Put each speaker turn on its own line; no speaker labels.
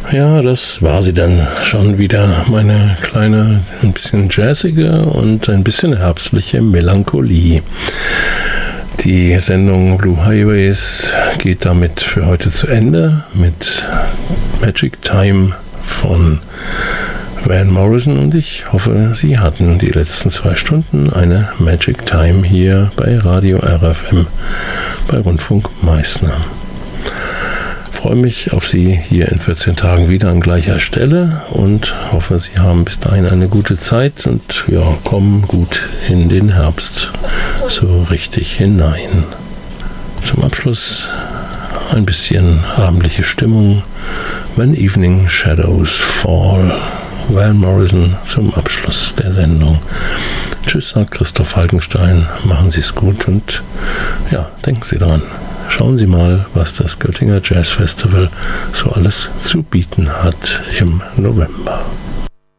Ja, das war sie dann schon wieder, meine kleine, ein bisschen jazzige und ein bisschen herbstliche Melancholie. Die Sendung Blue Highways geht damit für heute zu Ende mit Magic Time von Van Morrison, und ich hoffe, Sie hatten die letzten 2 Stunden eine Magic Time hier bei Radio RFM bei Rundfunk Meißner. Ich freue mich auf Sie hier in 14 Tagen wieder an gleicher Stelle und hoffe, Sie haben bis dahin eine gute Zeit und kommen gut in den Herbst so richtig hinein. Zum Abschluss ein bisschen abendliche Stimmung. When Evening Shadows Fall. Van Morrison zum Abschluss der Sendung. Tschüss, sagt Christoph Falkenstein. Machen Sie es gut und denken Sie dran. Schauen Sie mal, was das Göttinger Jazz Festival so alles zu bieten hat im November.